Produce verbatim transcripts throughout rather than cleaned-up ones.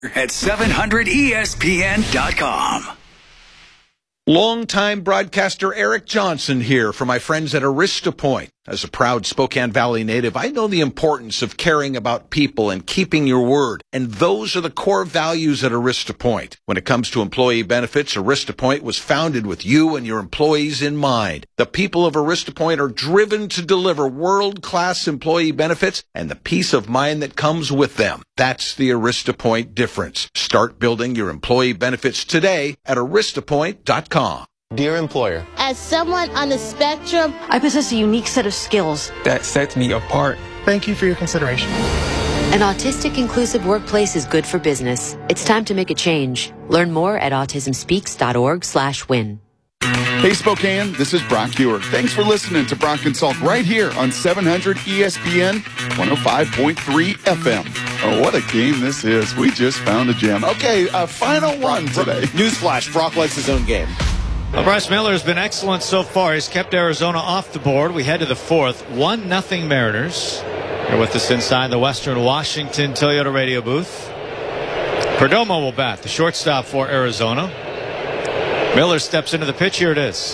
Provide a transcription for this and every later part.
At seven hundred E S P N dot com. Longtime broadcaster Eric Johnson here for my friends at Arista Point. As a proud Spokane Valley native, I know the importance of caring about people and keeping your word. And those are the core values at Arista Point. When it comes to employee benefits, Arista Point was founded with you and your employees in mind. The people of Arista Point are driven to deliver world-class employee benefits and the peace of mind that comes with them. That's the Arista Point difference. Start building your employee benefits today at arista point dot com. Dear employer, as someone on the spectrum, I possess a unique set of skills that sets me apart. Thank you for your consideration. An autistic inclusive workplace is good for business. It's time to make a change. Learn more at autism speaks dot org slash win. Hey Spokane, this is Brock Ewer. Thanks for listening to Brock and Salk right here on seven hundred E S P N one oh five point three F M. Oh, what a game this is. We just found a gem. Okay, a final run today. Newsflash, Brock likes his own game. Well, Bryce Miller has been excellent so far. He's kept Arizona off the board. We head to the fourth. one nothing Mariners. Here with us inside the Western Washington Toyota radio booth. Perdomo will bat, the shortstop for Arizona. Miller steps into the pitch. Here it is.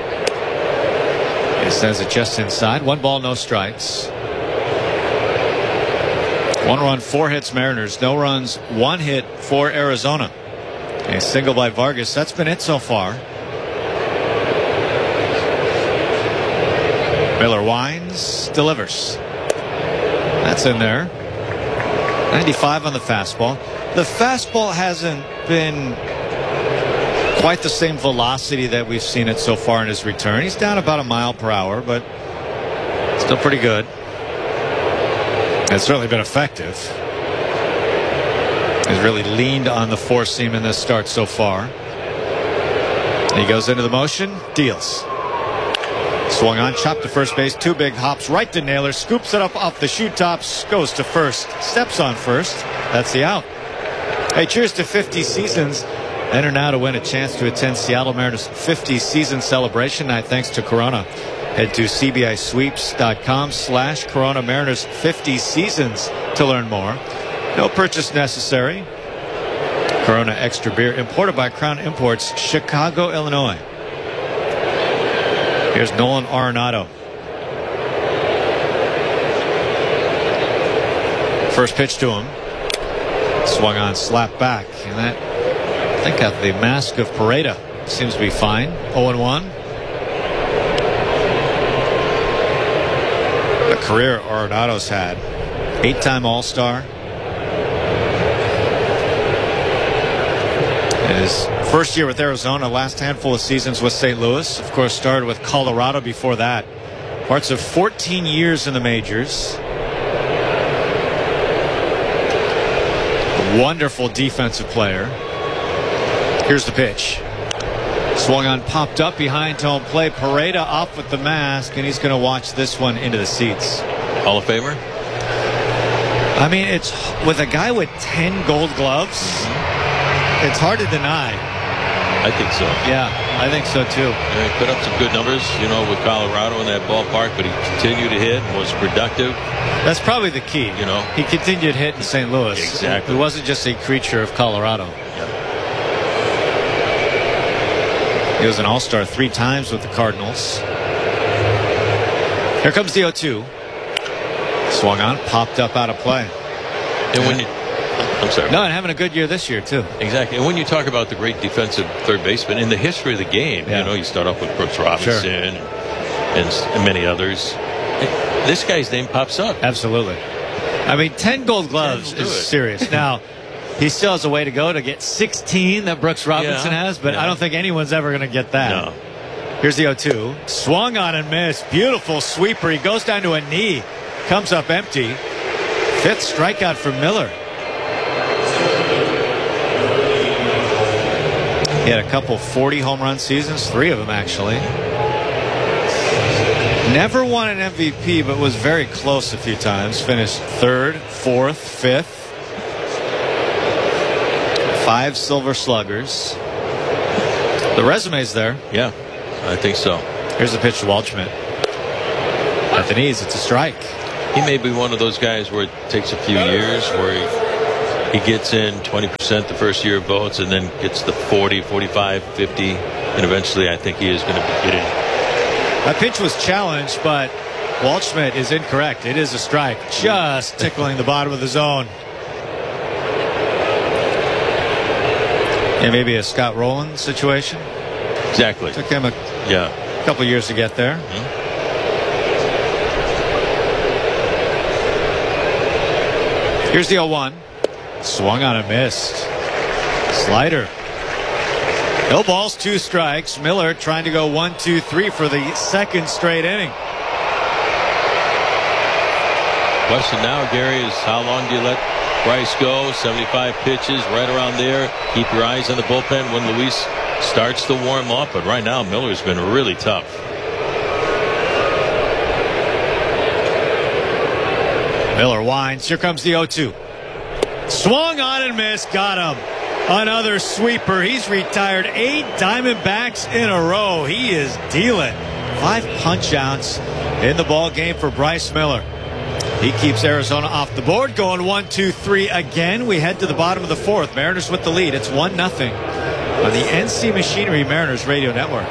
He sends it just inside. One ball, no strikes. One run, four hits Mariners. No runs, one hit for Arizona. A single by Vargas. That's been it so far. Miller winds, delivers. That's in there. ninety-five on the fastball. The fastball hasn't been quite the same velocity that we've seen it so far in his return. He's down about a mile per hour, but still pretty good. It's certainly been effective. He's really leaned on the four seam in this start so far. He goes into the motion, deals. Swung on, chopped to first base, two big hops right to Naylor, scoops it up off the shoe tops, goes to first, steps on first. That's the out. Hey, cheers to fifty seasons. Enter now to win a chance to attend Seattle Mariners fifty season celebration night thanks to Corona. Head to C B I sweeps dot com slash Corona Mariners fifty seasons to learn more. No purchase necessary. Corona Extra Beer, imported by Crown Imports, Chicago, Illinois. Here's Nolan Arenado. First pitch to him. Swung on, slapped back. And that, I think, got the mask of Pareda. Seems to be fine. oh and one. The career Arenado's had. Eight-time All-Star. His first year with Arizona, last handful of seasons with Saint Louis. Of course, started with Colorado before that. Parts of fourteen years in the majors. Wonderful defensive player. Here's the pitch. Swung on, popped up behind home plate. Pareda off with the mask, and he's going to watch this one into the seats. Hall of Famer? I mean, it's with a guy with ten gold gloves. It's hard to deny. I think so. Yeah, I think so too. Yeah, he put up some good numbers, you know, with Colorado in that ballpark, but he continued to hit, was productive. That's probably the key. You know, he continued to hit in Saint Louis. Exactly. He wasn't just a creature of Colorado. Yeah. He was an all-star three times with the Cardinals. Here comes the oh two. Swung on, popped up out of play. And when you, I'm sorry. No, and having a good year this year, too. Exactly. And when you talk about the great defensive third baseman in the history of the game, yeah. you know, you start off with Brooks Robinson sure. and, and many others. This guy's name pops up. Absolutely. I mean, ten gold gloves is serious. Now, he still has a way to go to get sixteen that Brooks Robinson yeah. has, but yeah. I don't think anyone's ever going to get that. No. Here's the oh two. Swung on and missed. Beautiful sweeper. He goes down to a knee. Comes up empty. Fifth strikeout for Miller. He had a couple forty home run seasons, three of them actually. Never won an M V P, but was very close a few times. Finished third, fourth, fifth. Five Silver Sluggers. The resume's there. Yeah, I think so. Here's the pitch to Waldschmidt. At the knees, it's a strike. He may be one of those guys where it takes a few years, where he, he gets in twenty percent the first year of votes and then gets the forty, forty-five, fifty, and eventually I think he is going to be getting. That pitch was challenged, but Waldschmidt is incorrect. It is a strike, just tickling the bottom of the zone. Yeah, maybe a Scott Rowland situation. Exactly. Took him a yeah. couple years to get there. Mm-hmm. Here's the oh one. Swung on and missed. Slider. No balls, two strikes. Miller trying to go one, two, three for the second straight inning. Question now, Gary, is how long do you let Bryce go? seventy-five pitches, right around there. Keep your eyes on the bullpen when Luis starts to warm up. But right now, Miller's been really tough. Miller winds. Here comes the oh two. Swung on and missed. Got him. Another sweeper. He's retired eight Diamondbacks in a row. He is dealing. Five punch outs in the ball game for Bryce Miller. He keeps Arizona off the board. Going one, two, three again. We head to the bottom of the fourth. Mariners with the lead. It's one nothing on the N C Machinery Mariners Radio Network.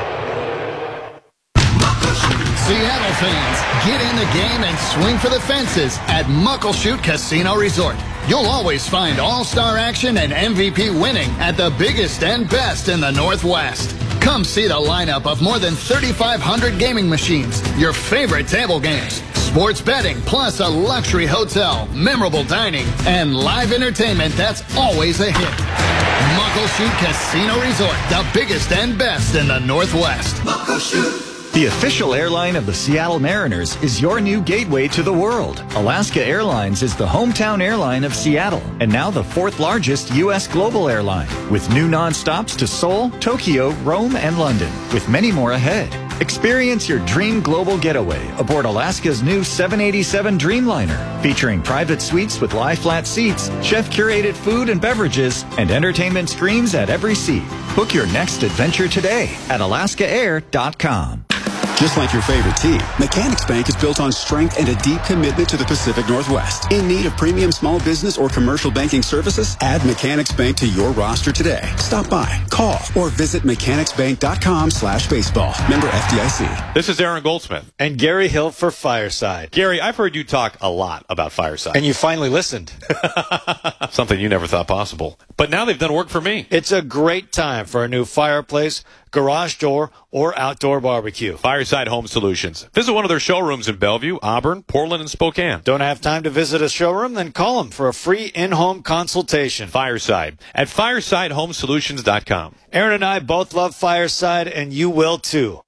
Seattle fans, get in the game and swing for the fences at Muckleshoot Casino Resort. You'll always find all-star action and M V P winning at the biggest and best in the Northwest. Come see the lineup of more than thirty-five hundred gaming machines, your favorite table games, sports betting, plus a luxury hotel, memorable dining, and live entertainment that's always a hit. Muckleshoot Casino Resort, the biggest and best in the Northwest. Muckleshoot. The official airline of the Seattle Mariners is your new gateway to the world. Alaska Airlines is the hometown airline of Seattle and now the fourth largest U S global airline, with new nonstops to Seoul, Tokyo, Rome, and London, with many more ahead. Experience your dream global getaway aboard Alaska's new seven eighty-seven Dreamliner, featuring private suites with lie-flat seats, chef-curated food and beverages, and entertainment screens at every seat. Book your next adventure today at alaska air dot com. Just like your favorite tea, Mechanics Bank is built on strength and a deep commitment to the Pacific Northwest. In need of premium small business or commercial banking services? Add Mechanics Bank to your roster today. Stop by, call, or visit mechanics bank dot com slash baseball. Member F D I C. This is Aaron Goldsmith. And Gary Hill for Fireside. Gary, I've heard you talk a lot about Fireside. And you finally listened. Something you never thought possible. But now they've done work for me. It's a great time for a new fireplace, garage door, or outdoor barbecue. Fireside Home Solutions. Visit one of their showrooms in Bellevue, Auburn, Portland, and Spokane. Don't have time to visit a showroom? Then call them for a free in-home consultation. Fireside at fireside home solutions dot com. Aaron and I both love Fireside, and you will too.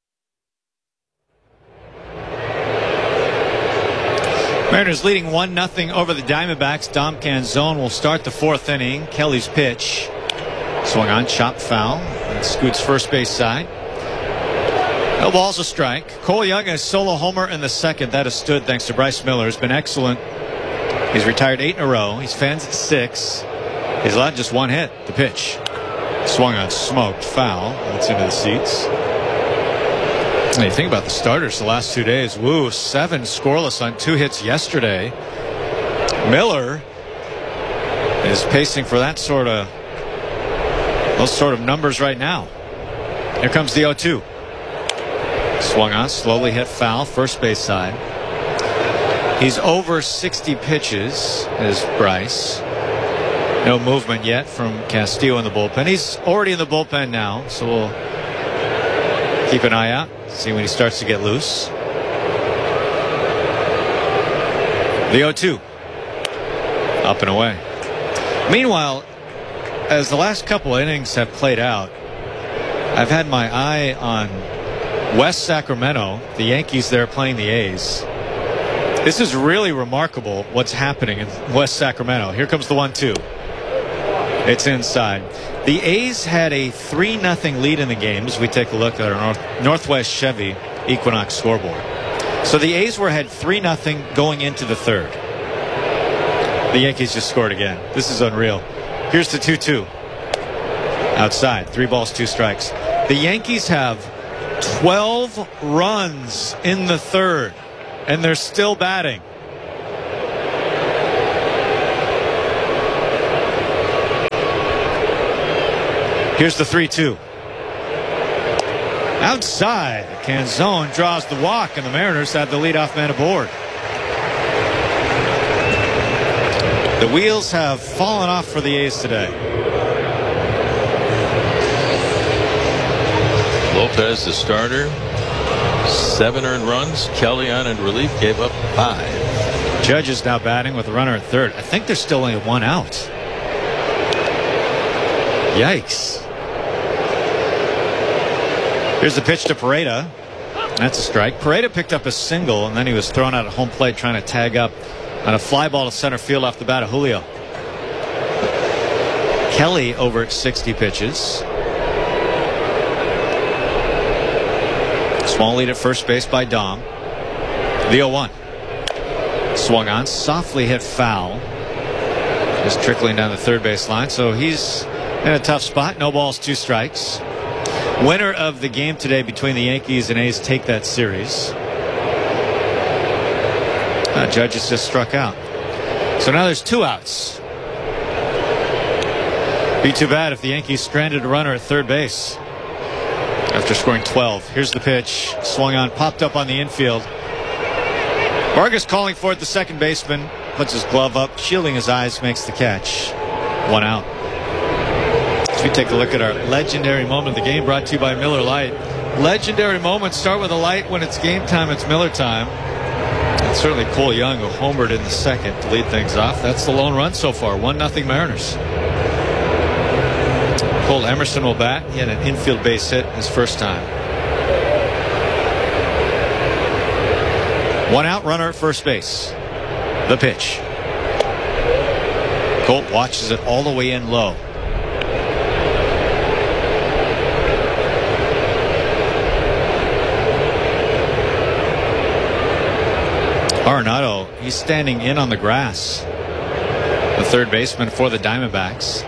Mariners leading one nothing over the Diamondbacks. Dom Canzone will start the fourth inning. Kelly's pitch. Swung on, chopped foul. And scoots first base side. No ball's a strike. Cole Young has solo homer in the second. That has stood thanks to Bryce Miller. Has been excellent. He's retired eight in a row. He's fans at six. He's allowed just one hit. The pitch. Swung on, smoked, foul. That's into the seats. And you think about the starters the last two days. Woo, seven scoreless on two hits yesterday. Miller is pacing for that sort of those sort of numbers right now. Here comes the oh two. Swung on, slowly hit foul, first base side. He's over sixty pitches, is Bryce. No movement yet from Castillo in the bullpen. He's already in the bullpen now, so we'll keep an eye out. See when he starts to get loose. The oh two. Up and away. Meanwhile, as the last couple innings have played out, I've had my eye on West Sacramento, the Yankees there playing the A's. This is really remarkable what's happening in West Sacramento. Here comes the one two. It's inside. The A's had a three nothing lead in the game as we take a look at our North, Northwest Chevy Equinox scoreboard. So the A's were ahead three nothing going into the third. The Yankees just scored again. This is unreal. Here's the two two. Outside. Three balls, two strikes. The Yankees have twelve runs in the third, and they're still batting. Here's the three two. Outside, Canzone draws the walk, and the Mariners have the leadoff man aboard. The wheels have fallen off for the A's today. Lopez, the starter. Seven earned runs. Kelly on in relief gave up five. Judge is now batting with a runner at third. I think there's still only one out. Yikes. Here's the pitch to Pareda. That's a strike. Pareda picked up a single, and then he was thrown out at home plate trying to tag up on a fly ball to center field off the bat of Julio. Kelly over at sixty pitches. Small lead at first base by Dom. The oh one. Swung on, softly hit foul. Just trickling down the third base line, so he's in a tough spot. No balls, two strikes. Winner of the game today between the Yankees and A's take that series. Uh, Judge has just struck out. So now there's two outs. Be too bad if the Yankees stranded a runner at third base after scoring twelve. Here's the pitch. Swung on, popped up on the infield. Vargas calling for it, the second baseman. Puts his glove up, shielding his eyes, makes the catch. One out. As we take a look at our legendary moment of the game, brought to you by Miller Lite. Legendary moments start with a light. When it's game time, it's Miller time. And certainly Cole Young, who homered in the second to lead things off. That's the lone run so far. one nothing Mariners. Cole Emerson will bat. He had an infield base hit his first time. One out, runner at first base. The pitch. Colt watches it all the way in low. Arenado, he's standing in on the grass. The third baseman for the Diamondbacks.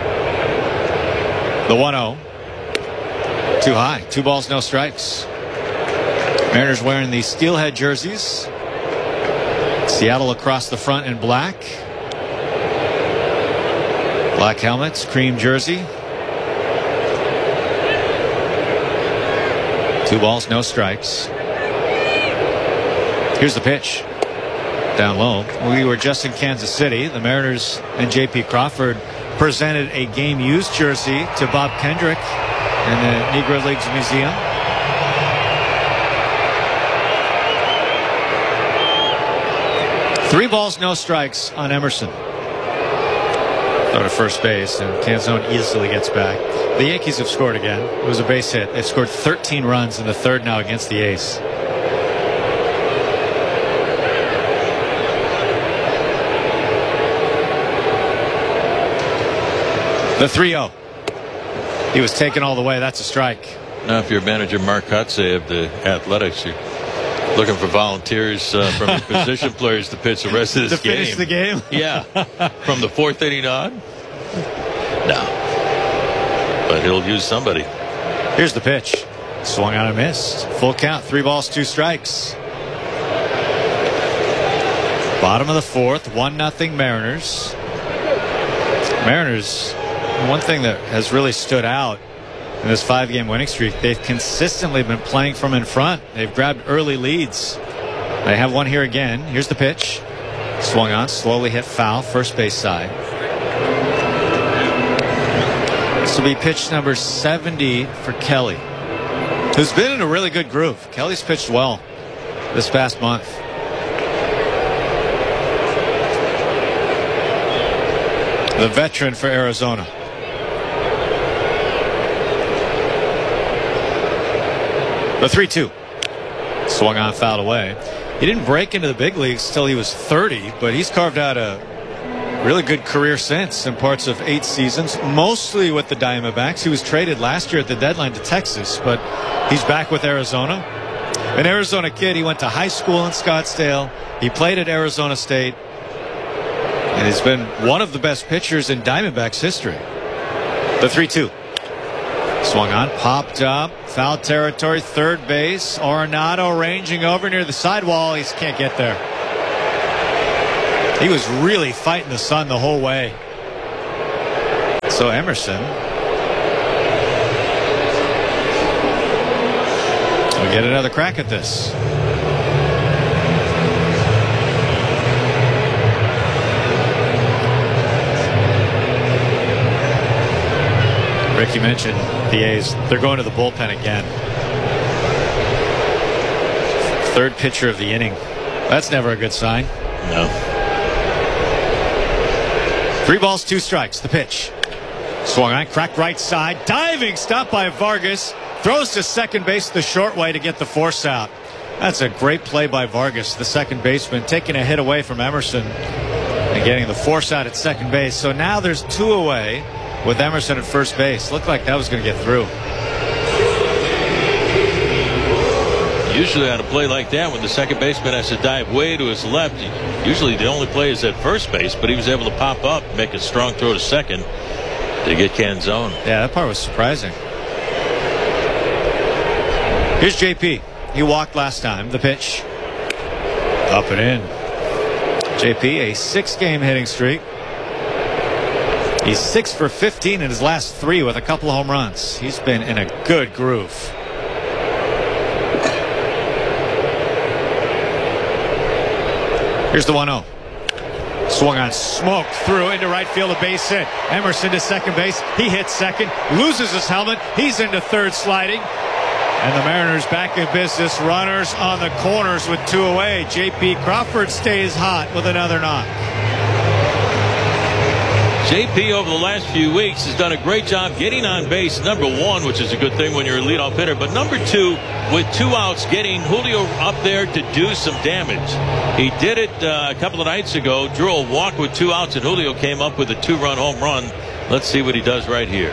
The one oh. Too high. Two balls, no strikes. Mariners wearing the steelhead jerseys. Seattle across the front in black. Black helmets, cream jersey. Two balls, no strikes. Here's the pitch. Down low. We were just in Kansas City. The Mariners and J P Crawford presented a game used jersey to Bob Kendrick in the Negro Leagues Museum. Three balls, no strikes on Emerson. Throw to first base, and Canzone easily gets back. The Yankees have scored again. It was a base hit. They've scored thirteen runs in the third now against the A's. The three oh. He was taken all the way. That's a strike. Now, if you're manager Mark Kotsay of the Athletics, you're looking for volunteers uh, from your position players to pitch the rest of this to game. To finish the game? Yeah. From the fourth inning on? No. But he'll use somebody. Here's the pitch. Swung on and missed. Full count. Three balls, two strikes. Bottom of the fourth. One nothing Mariners. Mariners, one thing that has really stood out in this five-game winning streak, they've consistently been playing from in front. They've grabbed early leads. They have one here again. Here's the pitch. Swung on, slowly hit foul, first base side. This will be pitch number seventy for Kelly, who's been in a really good groove. Kelly's pitched well this past month. The veteran for Arizona. The three two. Swung on, fouled away. He didn't break into the big leagues until he was thirty, but he's carved out a really good career since in parts of eight seasons, mostly with the Diamondbacks. He was traded last year at the deadline to Texas, but he's back with Arizona. An Arizona kid. He went to high school in Scottsdale. He played at Arizona State. And he's been one of the best pitchers in Diamondbacks history. The three two. Swung on, popped up, foul territory, third base. Arenado ranging over near the sidewall. He can't get there. He was really fighting the sun the whole way. So Emerson Get another crack at this. Rick, you mentioned the A's. They're going to the bullpen again. Third pitcher of the inning. That's never a good sign. No. Three balls, two strikes. The pitch. Swung on, cracked right side. Diving stop by Vargas. Throws to second base the short way to get the force out. That's a great play by Vargas, the second baseman, taking a hit away from Emerson and getting the force out at second base. So now there's two away with Emerson at first base. Looked like that was going to get through. Usually on a play like that, when the second baseman has to dive way to his left, usually the only play is at first base, but he was able to pop up, make a strong throw to second to get Canzone. Yeah, that part was surprising. Here's J P. He walked last time. The pitch. Up and in. J P, a six-game hitting streak. He's six for fifteen in his last three with a couple of home runs. He's been in a good groove. Here's the one oh. Swung on, smoked through into right field, a base hit. Emerson to second base. He hits second, loses his helmet. He's into third sliding. And the Mariners back in business. Runners on the corners with two away. J P Crawford stays hot with another knock. J P over the last few weeks has done a great job getting on base, number one, which is a good thing when you're a leadoff hitter, but number two, with two outs, getting Julio up there to do some damage. He did it uh, a couple of nights ago, drew a walk with two outs, and Julio came up with a two-run home run. Let's see what he does right here.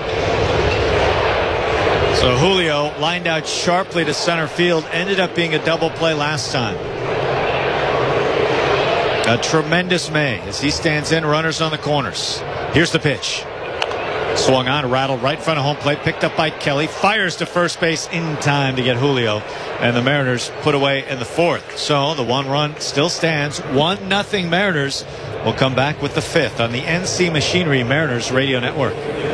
So Julio lined out sharply to center field, ended up being a double play last time. A tremendous May as he stands in, runners on the corners. Here's the pitch. Swung on, rattled right in front of home plate, picked up by Kelly, fires to first base in time to get Julio, and the Mariners put away in the fourth. So the one run still stands. One nothing Mariners. Will come back with the fifth on the N C Machinery Mariners Radio Network.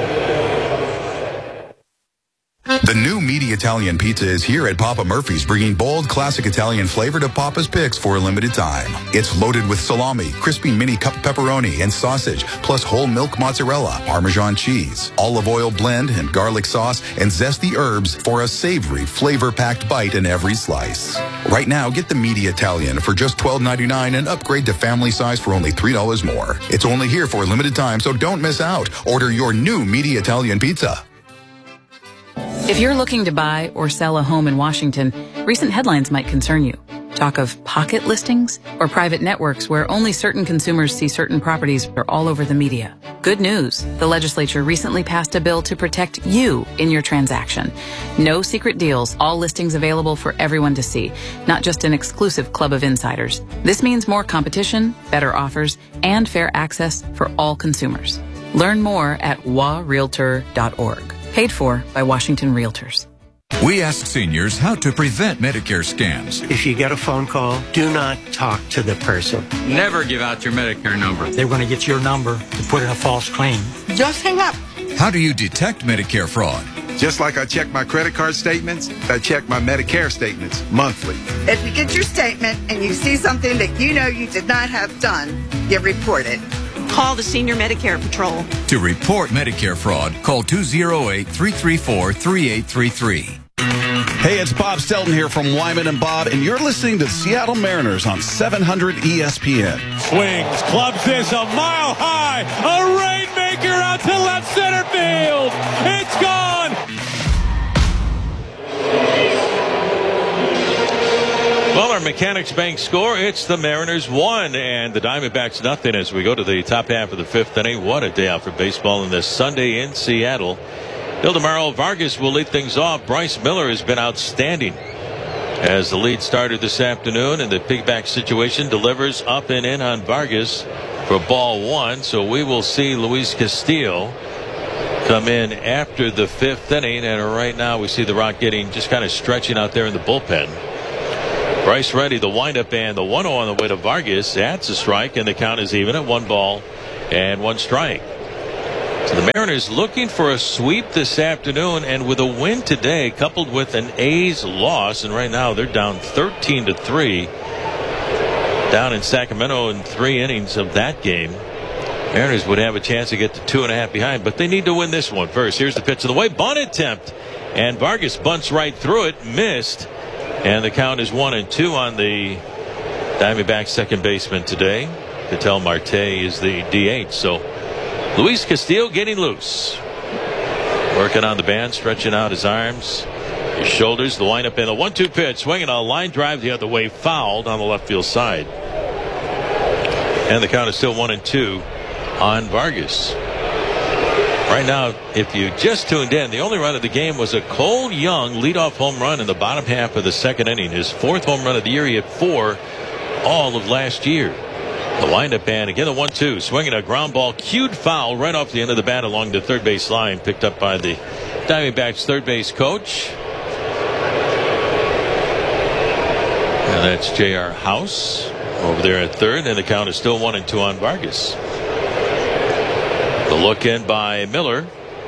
The new Meaty Italian Pizza is here at Papa Murphy's, bringing bold, classic Italian flavor to Papa's picks for a limited time. It's loaded with salami, crispy mini cup pepperoni, and sausage, plus whole milk mozzarella, Parmesan cheese, olive oil blend, and garlic sauce, and zesty herbs for a savory, flavor-packed bite in every slice. Right now, get the Meaty Italian for just twelve ninety-nine and upgrade to family size for only three dollars more. It's only here for a limited time, so don't miss out. Order your new Meaty Italian Pizza. If you're looking to buy or sell a home in Washington, recent headlines might concern you. Talk of pocket listings or private networks where only certain consumers see certain properties are all over the media. Good news. The legislature recently passed a bill to protect you in your transaction. No secret deals, all listings available for everyone to see, not just an exclusive club of insiders. This means more competition, better offers, and fair access for all consumers. Learn more at w a realtor dot org. Paid for by Washington Realtors. We ask seniors how to prevent Medicare scams. If you get a phone call, do not talk to the person. Never give out your Medicare number. They're going to get your number to put in a false claim. Just hang up. How do you detect Medicare fraud? Just like I check my credit card statements, I check my Medicare statements monthly. If you get your statement and you see something that you know you did not have done, you report it. Call the Senior Medicare Patrol. To report Medicare fraud, call two oh eight, three three four, three eight three three. Hey, it's Bob Stelton here from Wyman and Bob, and you're listening to Seattle Mariners on seven hundred E S P N. Swings, clubs this a mile high, a rainmaker out to left center field. It's gone. Well, our Mechanics Bank score, it's the Mariners one and the Diamondbacks nothing as we go to the top half of the fifth inning. What a day out for baseball on this Sunday in Seattle. Ildemaro Vargas will lead things off. Bryce Miller has been outstanding as the lead starter this afternoon, and the pigback situation delivers up and in on Vargas for ball one. So we will see Luis Castillo come in after the fifth inning, and right now we see the Rock getting just kind of stretching out there in the bullpen. Bryce ready, the windup, and the one oh on the way to Vargas. That's a strike, and the count is even at one ball and one strike. So the Mariners looking for a sweep this afternoon, and with a win today coupled with an A's loss, and right now they're down thirteen to three down in Sacramento in three innings of that game. Mariners would have a chance to get to two and a half behind, but they need to win this one first. Here's the pitch of the way, bunt attempt, and Vargas bunts right through it, missed, and the count is one and two on the Diamondbacks second baseman today. Ketel Marte is the D H. So Luis Castillo getting loose, working on the band, stretching out his arms, his shoulders. The windup and the one two pitch, swinging a line drive the other way, fouled on the left field side, and the count is still one and two on Vargas. Right now, if you just tuned in, the only run of the game was a Cole Young leadoff home run in the bottom half of the second inning. His fourth home run of the year. He had four all of last year. The windup and again the one two, swinging a ground ball, cued foul right off the end of the bat along the third base line, picked up by the Diamondbacks third base coach. And that's J R House over there at third, and the count is still one and two on Vargas. The look in by Miller.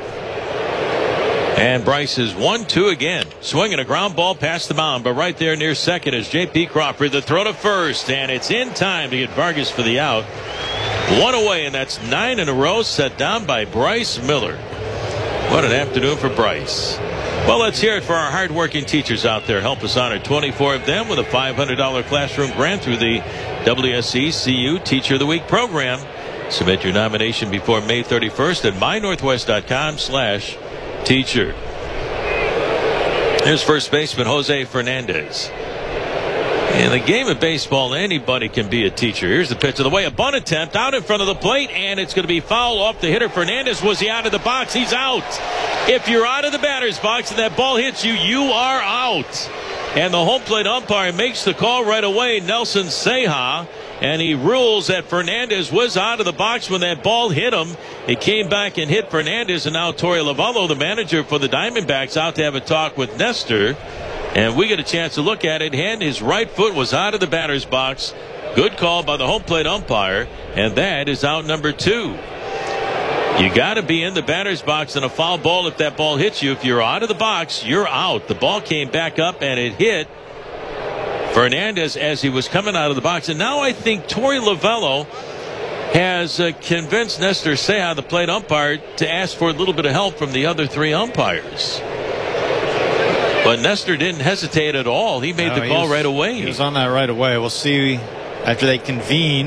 And Bryce is one two again. Swinging a ground ball past the mound, but right there near second is J P Crawford. The throw to first, and it's in time to get Vargas for the out. One away, and that's nine in a row set down by Bryce Miller. What an afternoon for Bryce. Well, let's hear it for our hardworking teachers out there. Help us honor twenty-four of them with a five hundred dollars classroom grant through the W S E C U Teacher of the Week program. Submit your nomination before May thirty-first at my northwest dot com slash teacher. Here's first baseman Jose Fernandez. In the game of baseball, anybody can be a teacher. Here's the pitch of the way. A bunt attempt out in front of the plate, and it's going to be foul off the hitter. Fernandez, was he out of the box? He's out. If you're out of the batter's box and that ball hits you, you are out. And the home plate umpire makes the call right away, Nelson Ceja, and he rules that Fernandez was out of the box when that ball hit him. It came back and hit Fernandez, and now Torey Lovullo, the manager for the Diamondbacks, out to have a talk with Nestor. And we get a chance to look at it, and his right foot was out of the batter's box. Good call by the home plate umpire, and that is out number two. You got to be in the batter's box in a foul ball if that ball hits you. If you're out of the box, you're out. The ball came back up, and it hit Fernandez as he was coming out of the box. And now I think Torey Lovullo has uh, convinced Nestor Ceja, the plate umpire, to ask for a little bit of help from the other three umpires. But Nestor didn't hesitate at all. He made no, the call was, right away. He was on that right away. We'll see after they convene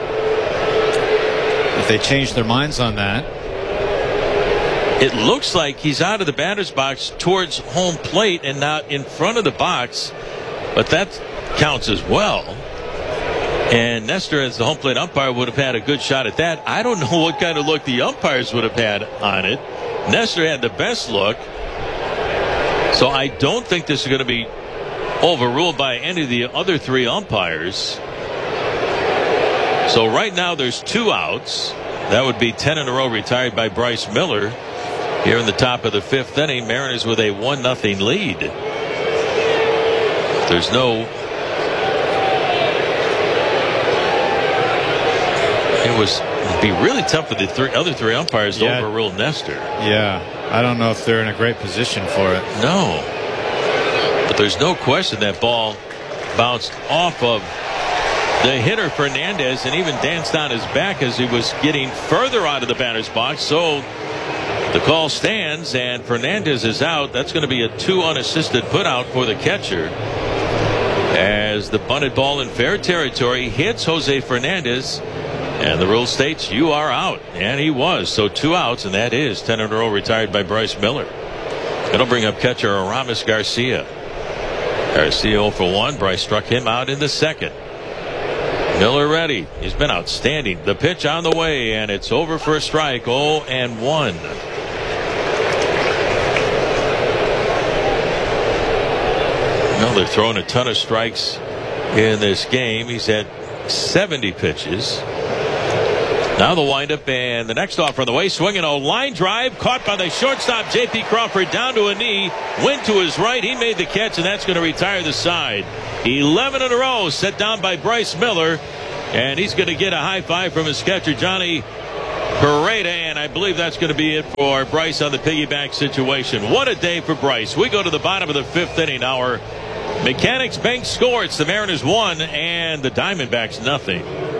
if they change their minds on that. It looks like he's out of the batter's box towards home plate and not in front of the box, but that counts as well. And Nestor, as the home plate umpire, would have had a good shot at that. I don't know what kind of look the umpires would have had on it. Nestor had the best look. So I don't think this is going to be overruled by any of the other three umpires. So right now there's two outs. That would be ten in a row retired by Bryce Miller. Here in the top of the fifth inning, Mariners with a one nothing lead. There's no... It was it'd be really tough for the three, other three umpires to yeah. overrule Nestor. Yeah. I don't know if they're in a great position for it. No. But there's no question that ball bounced off of the hitter Fernandez and even danced on his back as he was getting further out of the batter's box. So the call stands and Fernandez is out. That's going to be a two unassisted put out for the catcher as the bunted ball in fair territory hits Jose Fernandez. And the rule states you are out. And he was. So two outs, and that is ten in a row retired by Bryce Miller. It'll bring up catcher Aramis Garcia. Garcia oh for one. Bryce struck him out in the second. Miller ready. He's been outstanding. The pitch on the way, and it's over for a strike. oh and one. Well, they're throwing a ton of strikes in this game. He's had seventy pitches. Now the windup and the next offer on the way. Swinging a line drive. Caught by the shortstop, J P Crawford, down to a knee. Went to his right. He made the catch, and that's going to retire the side. eleven in a row set down by Bryce Miller. And he's going to get a high five from his catcher, Johnny Pereda. And I believe that's going to be it for Bryce on the piggyback situation. What a day for Bryce. We go to the bottom of the fifth inning. Our Mechanics Bank score. It's the Mariners one and the Diamondbacks nothing.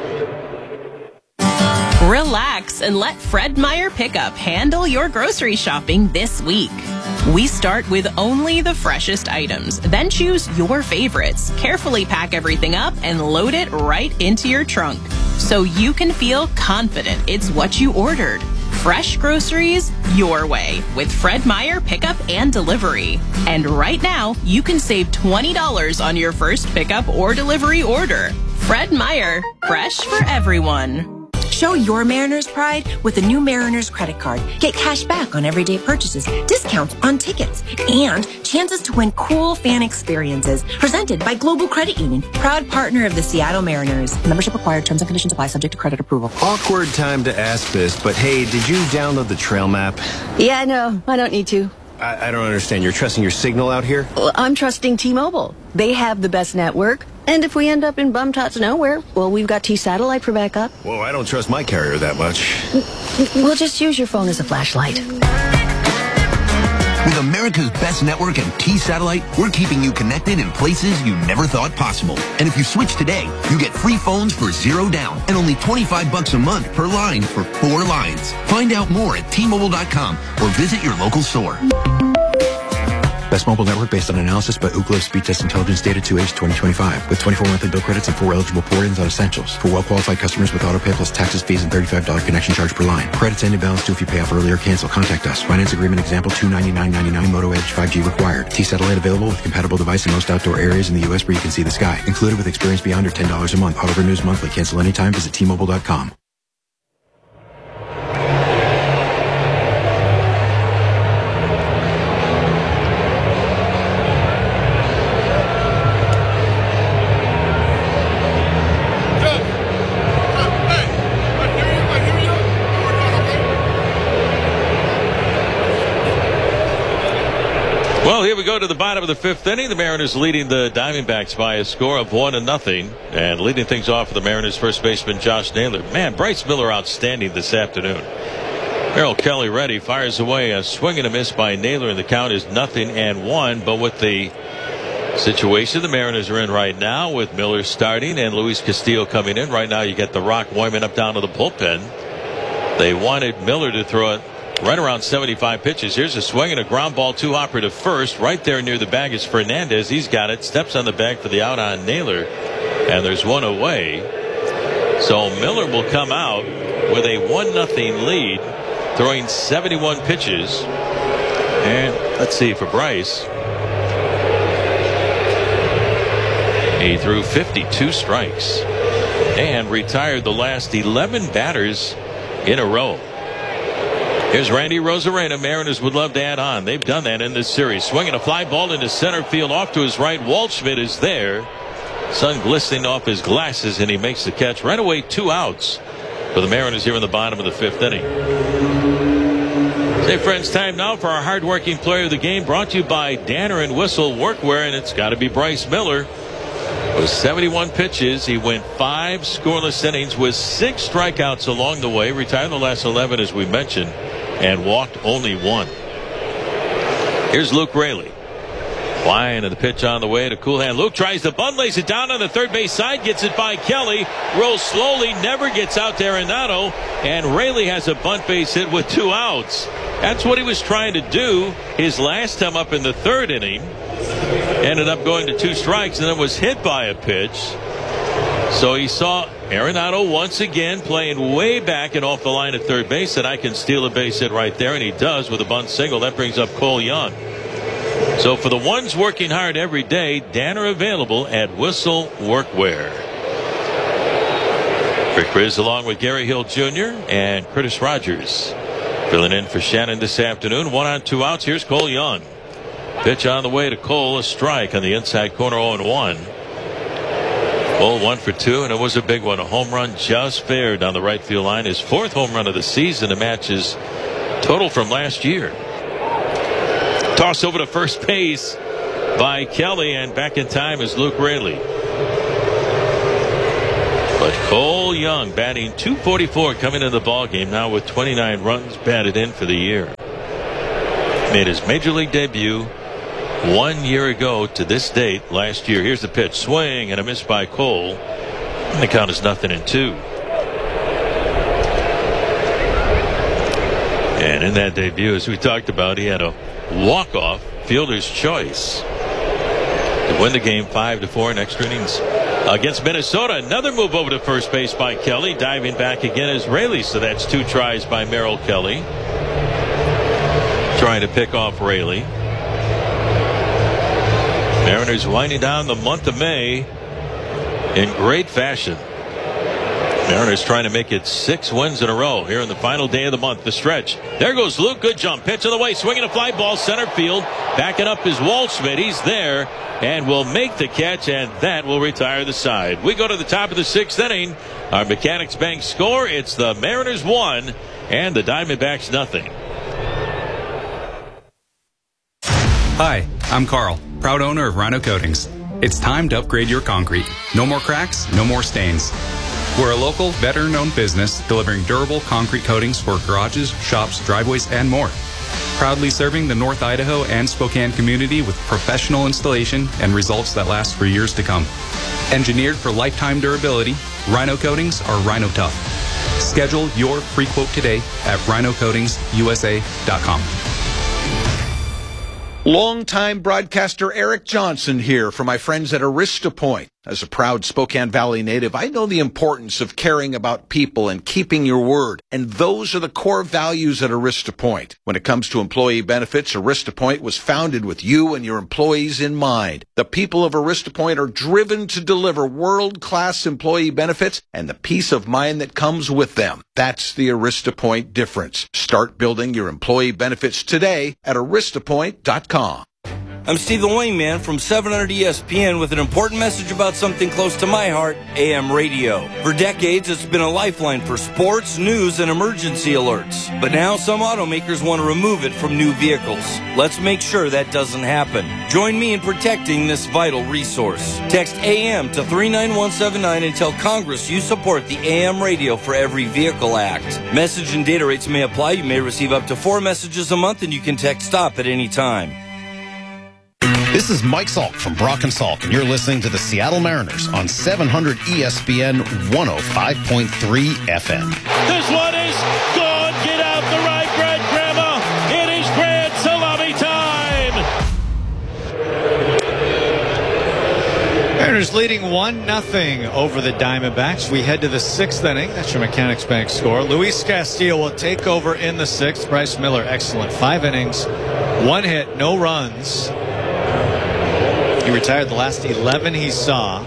Relax and let Fred Meyer Pickup handle your grocery shopping this week. We start with only the freshest items, then choose your favorites. Carefully pack everything up and load it right into your trunk so you can feel confident it's what you ordered. Fresh groceries your way with Fred Meyer Pickup and Delivery. And right now, you can save twenty dollars on your first pickup or delivery order. Fred Meyer, fresh for everyone. Show your Mariners pride with the new Mariners credit card. Get cash back on everyday purchases, discounts on tickets, and chances to win cool fan experiences. Presented by Global Credit Union, proud partner of the Seattle Mariners. Membership required. Terms and conditions apply. Subject to credit approval. Awkward time to ask this, but hey, did you download the trail map? Yeah, no, I don't need to. I, I don't understand. You're trusting your signal out here? Well, I'm trusting T-Mobile. They have the best network. And if we end up in bum-tots nowhere, well, we've got T-Satellite for backup. Whoa, I don't trust my carrier that much. We'll just use your phone as a flashlight. With America's best network and T-Satellite, we're keeping you connected in places you never thought possible. And if you switch today, you get free phones for zero down and only twenty-five bucks a month per line for four lines. Find out more at T Mobile dot com or visit your local store. Best mobile network based on analysis by Ookla Speed Test Intelligence data to age twenty twenty-five with twenty-four monthly bill credits and four eligible port-ins on essentials. For well-qualified customers with auto pay plus taxes, fees, and thirty-five dollars connection charge per line. Credits end in balance due if you pay off early or cancel. Contact us. Finance agreement example two ninety-nine ninety-nine. Moto Edge five G required. T-Satellite available with compatible device in most outdoor areas in the U S where you can see the sky. Included with experience beyond or ten dollars a month. Auto renews monthly. Cancel anytime. Visit T Mobile dot com. Well, here we go to the bottom of the fifth inning. The Mariners leading the Diamondbacks by a score of one to nothing, and leading things off for the Mariners first baseman Josh Naylor. Man, Bryce Miller outstanding this afternoon. Merrill Kelly ready, fires away a swing and a miss by Naylor, and the count is nothing and one. But with the situation the Mariners are in right now, with Miller starting and Luis Castillo coming in right now, you get the Rock Wyman up down to the bullpen. They wanted Miller to throw it right around seventy-five pitches. Here's a swing and a ground ball, two hopper to first. Right there near the bag is Fernandez. He's got it. Steps on the bag for the out on Naylor. And there's one away. So Miller will come out with a one nothing lead, throwing seventy-one pitches. And let's see for Bryce. He threw fifty-two strikes and retired the last eleven batters in a row. Here's Randy Rosarena. Mariners would love to add on. They've done that in this series. Swinging a fly ball into center field off to his right. Waldschmidt is there. Sun glistening off his glasses, and he makes the catch. Right away, two outs for the Mariners here in the bottom of the fifth inning. Hey, friends, time now for our hardworking player of the game, brought to you by Danner and Whistle Workwear, and it's got to be Bryce Miller. With seventy-one pitches, he went five scoreless innings with six strikeouts along the way. Retired the last eleven, as we mentioned, and walked only one. Here's Luke Raley. Flying to the pitch on the way to cool hand. Luke tries the bunt, lays it down on the third base side, gets it by Kelly, rolls slowly, never gets out to Arenado, and Raley has a bunt base hit with two outs. That's what he was trying to do his last time up in the third inning. Ended up going to two strikes and then was hit by a pitch. So he saw Arenado once again playing way back and off the line at third base, and I can steal a base hit right there, and he does with a bunt single. That brings up Cole Young. So for the ones working hard every day, Danner available at Whistle Workwear. Rick Riz along with Gary Hill Junior and Curtis Rogers filling in for Shannon this afternoon. One on, two outs. Here's Cole Young. Pitch on the way to Cole, a strike on the inside corner, oh and one. Cole one for two, and it was a big one. A home run just fair down the right field line. His fourth home run of the season to match his total from last year. Toss over to first base by Kelly, and back in time is Luke Raley. But Cole Young batting two forty-four coming into the ball game now with twenty-nine runs batted in for the year. Made his major league debut one year ago to this date last year. Here's the pitch. Swing and a miss by Cole. And the count is nothing and two. And in that debut, as we talked about, he had a walk-off fielder's choice to win the game five to four in extra innings against Minnesota. Another move over to first base by Kelly. Diving back again is Raley. So that's two tries by Merrill Kelly. Trying to pick off Raley. Mariners winding down the month of May in great fashion. Mariners trying to make it six wins in a row here in the final day of the month. The stretch. There goes Luke. Good jump. Pitch on the way. Swinging a fly ball center field. Backing up is Waldschmidt. He's there and will make the catch, and that will retire the side. We go to the top of the sixth inning. Our Mechanics Bank score. It's the Mariners one and the Diamondbacks nothing. Hi, I'm Carl, proud owner of Rhino Coatings. It's time to upgrade your concrete. No more cracks, no more stains. We're a local, veteran-owned business delivering durable concrete coatings for garages, shops, driveways, and more. Proudly serving the North Idaho and Spokane community with professional installation and results that last for years to come. Engineered for lifetime durability, Rhino Coatings are Rhino Tough. Schedule your free quote today at rhino coatings u s a dot com. Longtime broadcaster Eric Johnson here for my friends at Arista Point. As a proud Spokane Valley native, I know the importance of caring about people and keeping your word, and those are the core values at Arista Point. When it comes to employee benefits, Arista Point was founded with you and your employees in mind. The people of Arista Point are driven to deliver world-class employee benefits and the peace of mind that comes with them. That's the Arista Point difference. Start building your employee benefits today at arista point dot com. I'm Stephen Wayman from seven hundred E S P N with an important message about something close to my heart, A M radio. For decades, it's been a lifeline for sports, news, and emergency alerts. But now some automakers want to remove it from new vehicles. Let's make sure that doesn't happen. Join me in protecting this vital resource. Text A M to three nine one seven nine and tell Congress you support the A M Radio for Every Vehicle Act. Message and data rates may apply. You may receive up to four messages a month, and you can text STOP at any time. This is Mike Salk from Brock and Salk, and you're listening to the Seattle Mariners on seven hundred E S P N one oh five point three F M. This one is gone. Get out the right, Brad Grandma. It is grand salami time. Mariners leading one nothing over the Diamondbacks. We head to the sixth inning. That's your Mechanics Bank score. Luis Castillo will take over in the sixth. Bryce Miller, excellent. Five innings, one hit, no runs. He retired the last eleven he saw,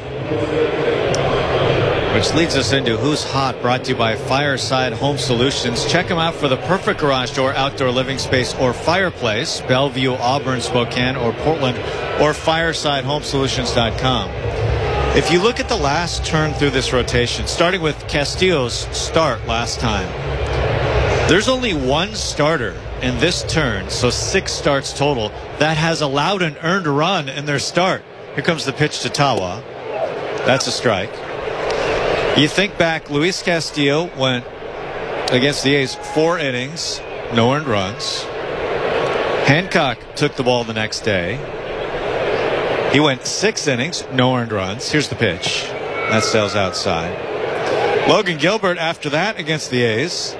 which leads us into Who's Hot, brought to you by Fireside Home Solutions. Check them out for the perfect garage door, outdoor living space, or fireplace. Bellevue, Auburn, Spokane, or Portland, or fireside home solutions dot com. If you look at the last turn through this rotation, starting with Castillo's start last time, there's only one starter in this turn, so six starts total, that has allowed an earned run in their start. Here comes the pitch to Tawa. That's a strike. You think back, Luis Castillo went against the A's four innings, no earned runs. Hancock took the ball the next day. He went six innings, no earned runs. Here's the pitch. That sails outside. Logan Gilbert after that against the A's.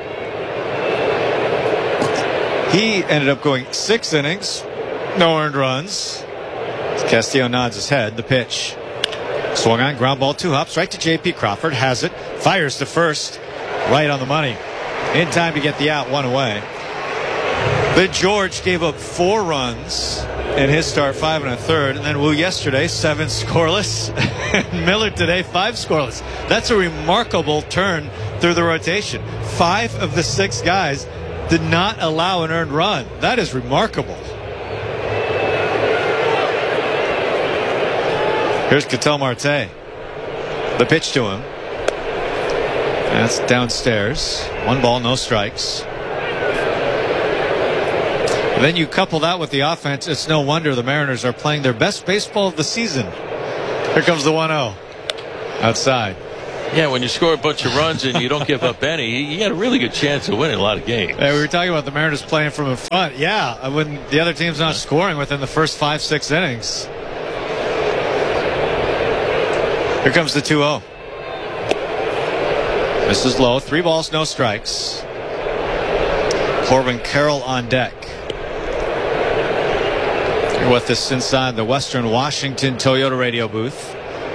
He ended up going six innings, no earned runs. Castillo nods his head. The pitch. Swung on, ground ball, two hops, right to J P Crawford. Has it. Fires to first. Right on the money. In time to get the out, one away. But George gave up four runs in his start, five and a third. And then Wu yesterday, seven scoreless. Miller today, five scoreless. That's a remarkable turn through the rotation. Five of the six guys did not allow an earned run. That is remarkable. Here's Ketel Marte. The pitch to him. That's downstairs. One ball, no strikes. And then you couple that with the offense, it's no wonder the Mariners are playing their best baseball of the season. Here comes the one oh. Outside. Yeah, when you score a bunch of runs and you don't give up any, you got a really good chance of winning a lot of games. Hey, we were talking about the Mariners playing from in front. Yeah, when the other team's not scoring within the first five, six innings. Here comes the two oh. This is low. Three balls, no strikes. Corbin Carroll on deck. You're with us inside the Western Washington Toyota radio booth.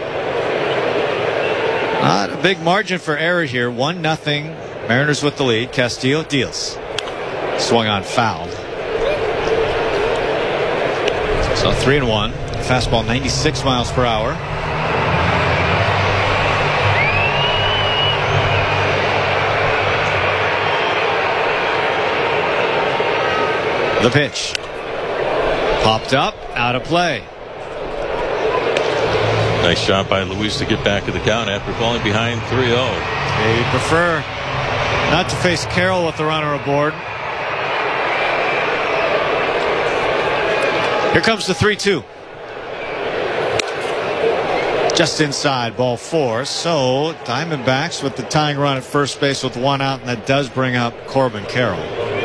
Not a big margin for error here. One nothing. Mariners with the lead. Castillo deals. Swung on foul. So three and one. Fastball ninety-six miles per hour. The pitch. Popped up. Out of play. Nice job by Luis to get back to the count after falling behind three oh. They prefer not to face Carroll with the runner aboard. Here comes the three two. Just inside, ball four. So Diamondbacks with the tying run at first base with one out, and that does bring up Corbin Carroll.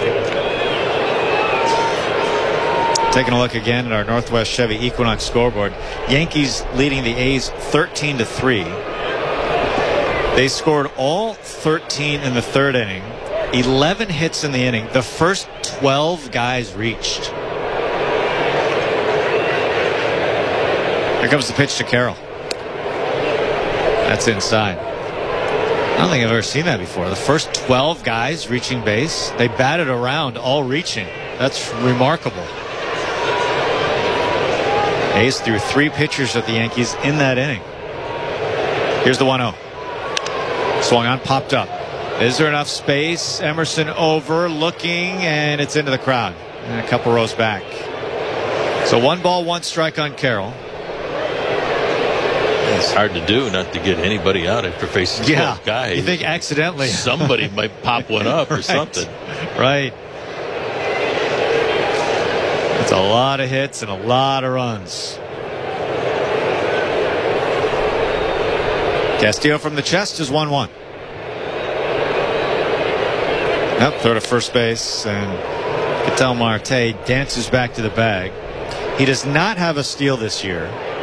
Taking a look again at our Northwest Chevy Equinox scoreboard. Yankees leading the A's thirteen to three. They scored all thirteen in the third inning. eleven hits in the inning. The first twelve guys reached. Here comes the pitch to Carroll. That's inside. I don't think I've ever seen that before. The first twelve guys reaching base. They batted around, all reaching. That's remarkable. A's threw three pitchers at the Yankees in that inning. Here's the one oh. Swung on, popped up. Is there enough space? Emerson over, looking, and it's into the crowd. And a couple rows back. So one ball, one strike on Carroll. It's hard to do not to get anybody out after facing yeah, twelve guys. You think accidentally. Somebody might pop one up or right. something. Right. It's a lot of hits and a lot of runs. Castillo from the chest is one one. Yep, throw to first base, and Ketel Marte dances back to the bag. He does not have a steal this year.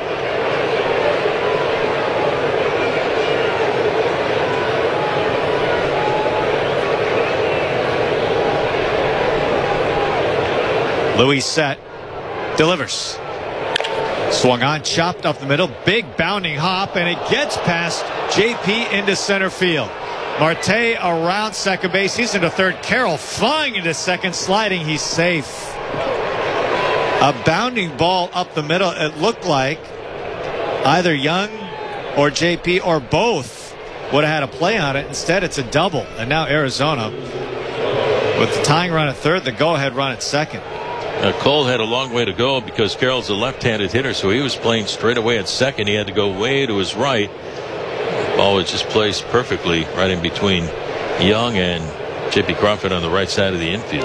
Luis set, delivers. Swung on, chopped up the middle, big bounding hop, and it gets past J P into center field. Marte around second base, he's into third. Carroll flying into second, sliding, he's safe. A bounding ball up the middle. It looked like either Young or J P or both would have had a play on it. Instead, it's a double, and now Arizona with the tying run at third, the go-ahead run at second. Now, Cole had a long way to go because Carroll's a left-handed hitter, so he was playing straight away at second. He had to go way to his right. Ball was just placed perfectly right in between Young and J P Crawford on the right side of the infield.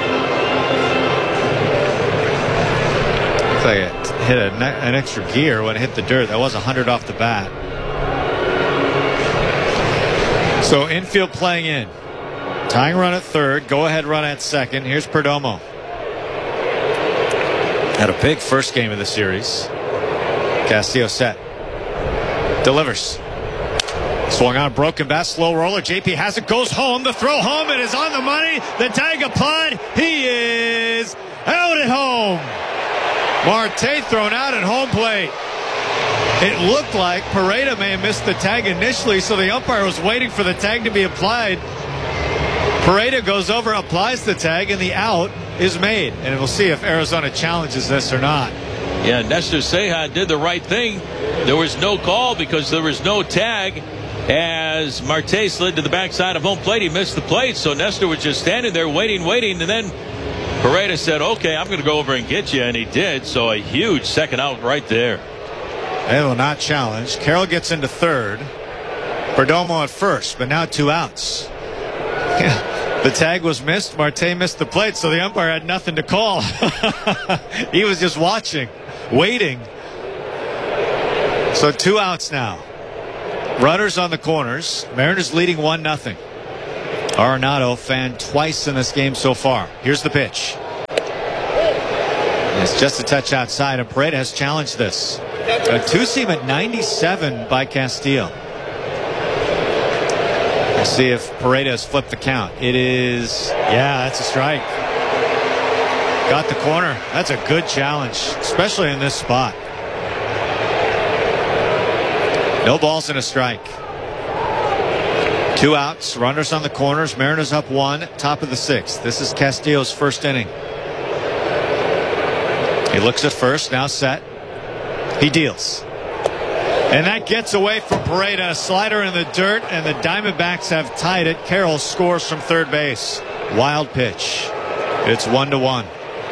Looks like it hit a, an extra gear when it hit the dirt. That was one hundred off the bat. So infield playing in. Tying run at third, go-ahead run at second. Here's Perdomo. Had a big first game of the series. Castillo set. Delivers. Swung on, broken bat, slow roller. J P has it, goes home. The throw home, it is on the money. The tag applied. He is out at home. Marte thrown out at home plate. It looked like Pareda may have missed the tag initially, so the umpire was waiting for the tag to be applied. Pareda goes over, applies the tag, and the out is made. And we'll see if Arizona challenges this or not. Yeah, Nestor Ceja did the right thing. There was no call because there was no tag. As Marte slid to the backside of home plate, he missed the plate. So Nestor was just standing there waiting, waiting. And then Pareda said, okay, I'm going to go over and get you. And he did. So a huge second out right there. They will not challenge. Carroll gets into third. Perdomo at first, but now two outs. Yeah. The tag was missed. Marte missed the plate, so the umpire had nothing to call. He was just watching, waiting. So two outs now. Runners on the corners. Mariners leading one nothing. Arenado fanned twice in this game so far. Here's the pitch. It's just a touch outside, and Paredes has challenged this. A two-seam at ninety-seven by Castillo. We'll see if Paredes flipped the count. It is, yeah, that's a strike. Got the corner. That's a good challenge, especially in this spot. No balls and a strike. Two outs, runners on the corners. Mariners up one, top of the sixth. This is Castillo's first inning. He looks at first, now set. He deals. And that gets away from Paredes. Slider in the dirt, and the Diamondbacks have tied it. Carroll scores from third base. Wild pitch. It's one to one.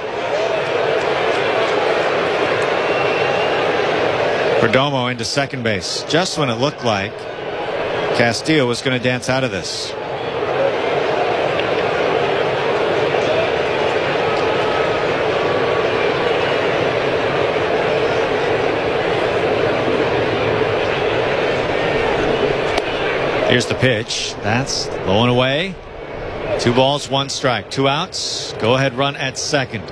Perdomo into second base. Just when it looked like Castillo was going to dance out of this. Here's the pitch. That's low and away. Two balls, one strike. Two outs. Go ahead run at second.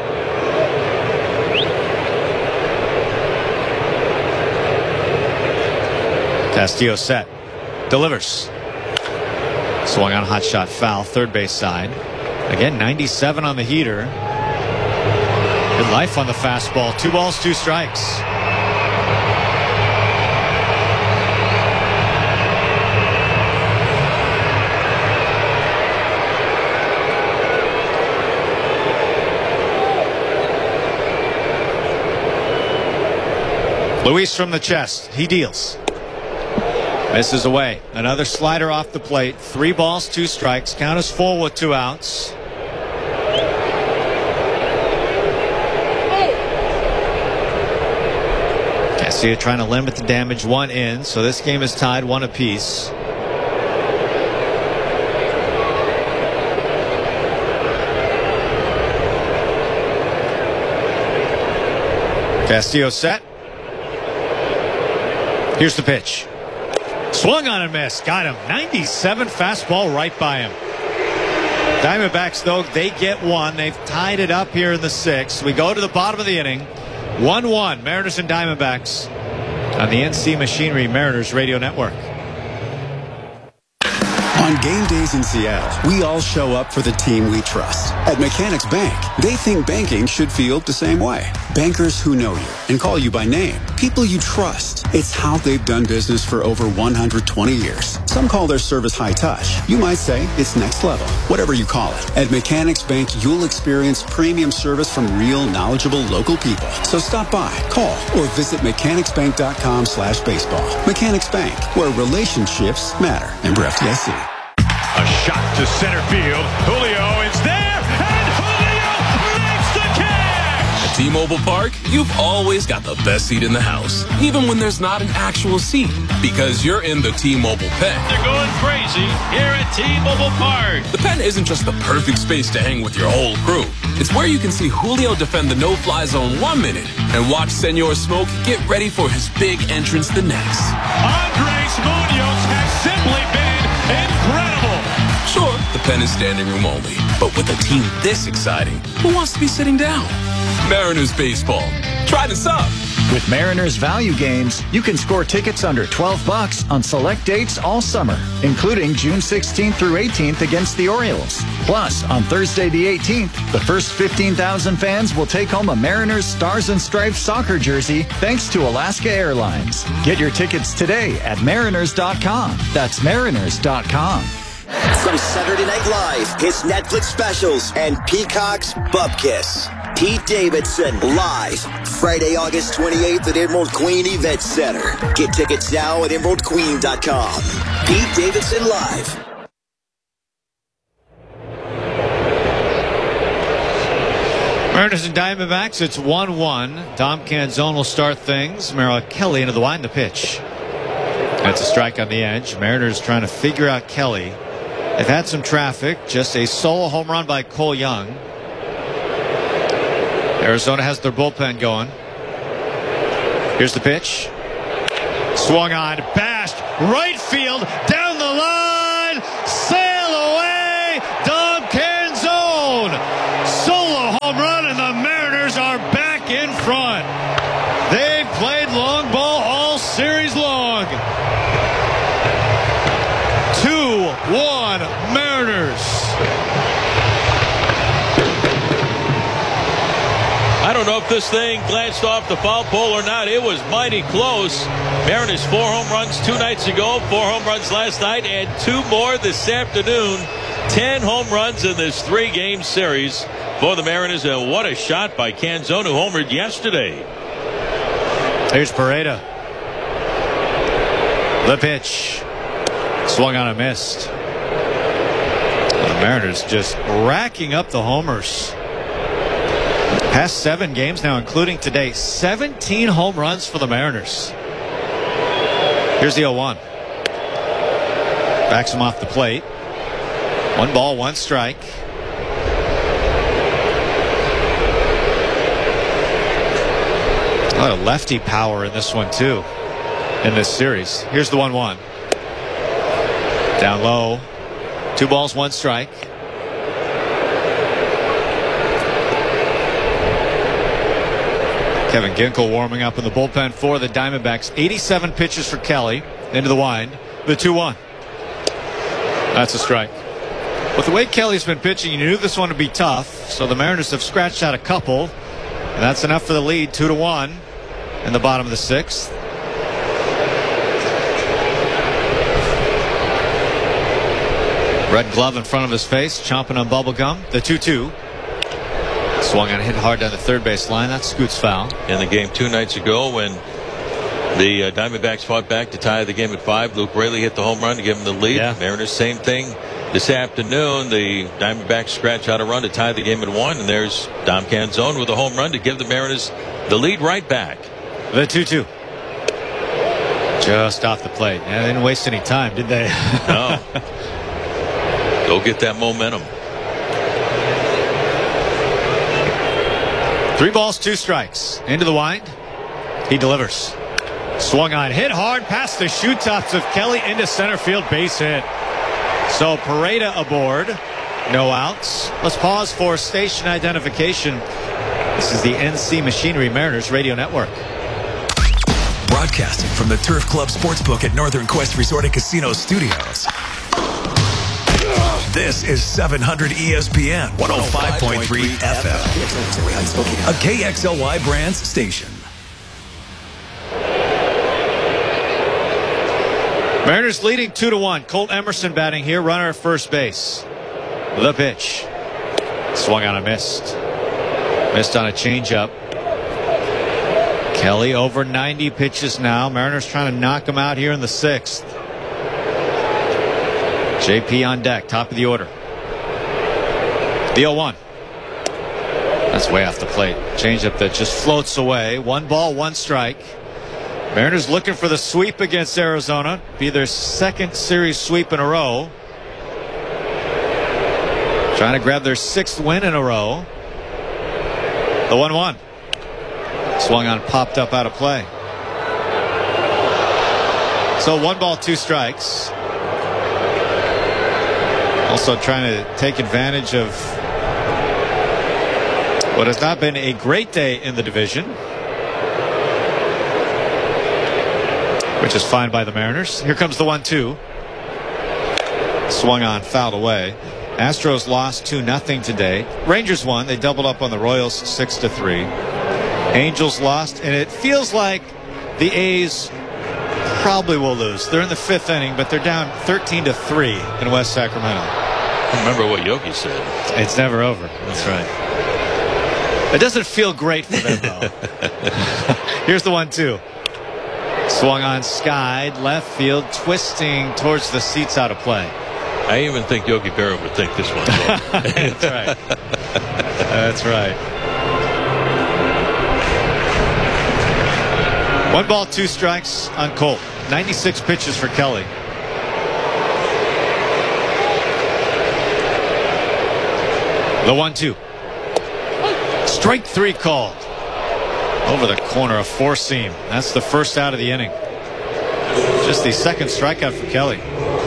Castillo set. Delivers. Swung on, hot shot foul. Third base side. Again, ninety-seven on the heater. Good life on the fastball. Two balls, two strikes. Luis from the chest. He deals. Misses away. Another slider off the plate. Three balls, two strikes. Count is full with two outs. Castillo trying to limit the damage. One in. So this game is tied one apiece. Castillo set. Here's the pitch. Swung on and missed. Got him. ninety-seven fastball right by him. Diamondbacks, though, they get one. They've tied it up here in the sixth. We go to the bottom of the inning. one one. Mariners and Diamondbacks on the N C Machinery Mariners Radio Network. On game days in Seattle, we all show up for the team we trust. At Mechanics Bank, they think banking should feel the same way. Bankers who know you and call you by name. People you trust. It's how they've done business for over one hundred twenty years. Some call their service high touch. You might say it's next level. Whatever you call it. At Mechanics Bank, you'll experience premium service from real, knowledgeable local people. So stop by, call, or visit mechanicsbank.com slash baseball. Mechanics Bank, where relationships matter. Member F D I C. A shot to center field. Julio is there, and Julio makes the catch! At T-Mobile Park, you've always got the best seat in the house, even when there's not an actual seat, because you're in the T-Mobile Pen. They're going crazy here at T-Mobile Park. The Pen isn't just the perfect space to hang with your whole crew. It's where you can see Julio defend the no-fly zone one minute and watch Senor Smoke get ready for his big entrance the next. Andres Munoz has simply been incredible. Sure, the Pen is standing room only, but with a team this exciting, who wants to be sitting down? Mariners baseball. Try this up. With Mariners value games, you can score tickets under twelve bucks on select dates all summer, including June sixteenth through eighteenth against the Orioles. Plus, on Thursday the eighteenth, the first fifteen thousand fans will take home a Mariners Stars and Stripes soccer jersey thanks to Alaska Airlines. Get your tickets today at mariners dot com. That's mariners dot com. From Saturday Night Live, his Netflix specials, and Peacock's Bupkis. Pete Davidson, live, Friday, August twenty-eighth at Emerald Queen Event Center. Get tickets now at emerald queen dot com. Pete Davidson live. Mariners and Diamondbacks, it's one one. Tom Canzone will start things. Merrill Kelly into the wind, the pitch. That's a strike on the edge. Mariners trying to figure out Kelly. They've had some traffic. Just a solo home run by Cole Young. Arizona has their bullpen going. Here's the pitch. Swung on, bashed, right field, down the line, sail away, Dom Canzone. Solo home run, and the Mariners are back in front. They've played long ball all series long. two one Mariners. I don't know if this thing glanced off the foul pole or not. It was mighty close. Mariners four home runs two nights ago, four home runs last night, and two more this afternoon. Ten home runs in this three-game series for the Mariners, and what a shot by Canzone, who homered yesterday. Here's Pareda. The pitch. Swung on and missed. The Mariners just racking up the homers. Past seven games now, including today, seventeen home runs for the Mariners. Here's the oh one. Backs him off the plate. One ball, one strike. A lot of lefty power in this one, too, in this series. Here's the one one. Down low. Two balls, one strike. Kevin Ginkel warming up in the bullpen for the Diamondbacks. eighty-seven pitches for Kelly. Into the wind. The two one. That's a strike. With the way Kelly's been pitching, you knew this one would be tough. So the Mariners have scratched out a couple. And that's enough for the lead. Two to one in the bottom of the sixth. Red glove in front of his face, chomping on bubble gum. The two two. Swung on, hit hard down the third base line. That scoots foul. In the game two nights ago, when the uh, Diamondbacks fought back to tie the game at five, Luke Raley hit the home run to give him the lead. Yeah. Mariners, same thing this afternoon. The Diamondbacks scratch out a run to tie the game at one, and there's Dom Canzone with a home run to give the Mariners the lead right back. The two two. Just off the plate. Yeah, they didn't waste any time, did they? No. Go get that momentum. Three balls, two strikes. Into the wind. He delivers. Swung on, hit hard past the shoe tops of Kelly into center field, base hit. So Pareda aboard. No outs. Let's pause for station identification. This is the N C Machinery Mariners Radio Network. Broadcasting from the Turf Club Sportsbook at Northern Quest Resort and Casino Studios. This is seven hundred E S P N one oh five point three F M, a K X L Y Brands station. Mariners leading two to one. Colt Emerson batting here. Runner at first base. The pitch. Swung on and missed. Missed on a changeup. Kelly over ninety pitches now. Mariners trying to knock him out here in the sixth. J P on deck, top of the order. The oh one. That's way off the plate. Changeup that just floats away. One ball, one strike. Mariners looking for the sweep against Arizona. Be their second series sweep in a row. Trying to grab their sixth win in a row. The one one. Swung on, popped up out of play. So one ball, two strikes. Also trying to take advantage of what has not been a great day in the division, which is fine by the Mariners. Here comes the one two. Swung on, fouled away. Astros lost two nothing today. Rangers won. They doubled up on the Royals six to three. Angels lost, and it feels like the A's probably will lose. They're in the fifth inning, but they're down thirteen to three in West Sacramento. Remember what Yogi said. It's never over. That's right. It doesn't feel great for them, though. Here's the one two. Swung on, skied, left field, twisting towards the seats out of play. I even think Yogi Berra would think this one's over. That's right. That's right. One ball, two strikes on Colt. ninety-six pitches for Kelly. The one two. Strike three called. Over the corner, a four seam. That's the first out of the inning. Just the second strikeout for Kelly.